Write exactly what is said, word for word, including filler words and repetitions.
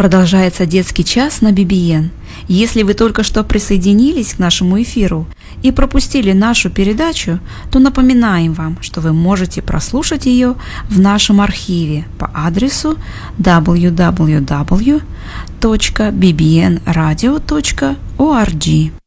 Продолжается детский час на би би эн. Если вы только что присоединились к нашему эфиру и пропустили нашу передачу, то напоминаем вам, что вы можете прослушать ее в нашем архиве по адресу дабл ю дабл ю дабл ю точка би би эн радио точка орг.